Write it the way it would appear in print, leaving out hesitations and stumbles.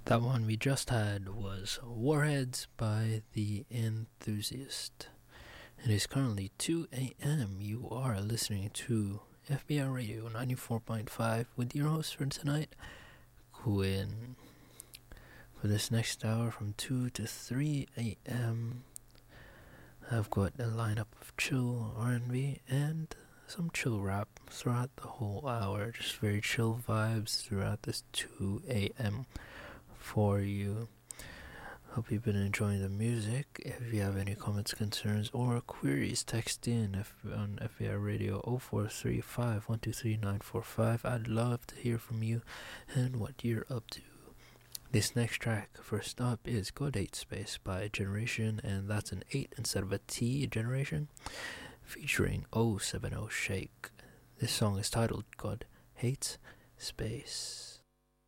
That one we just had was Warheads by The Enthusiast. It is currently 2 a.m. You are listening to FBI Radio 94.5 with your host for tonight, Quinn. For this next hour from 2 to 3 a.m., I've got a lineup of chill R&B and some chill rap throughout the whole hour. Just very chill vibes throughout this 2 a.m. for you. Hope you've been enjoying the music. If you have any comments, concerns, or queries, text in on FBI Radio 0435 123 945. I'd love to hear from you and what you're up to. This next track, first up, is God 8 Space by Generation, and that's an 8 instead of a T, Generation, featuring 070 Shake. This song is titled God Hates Space.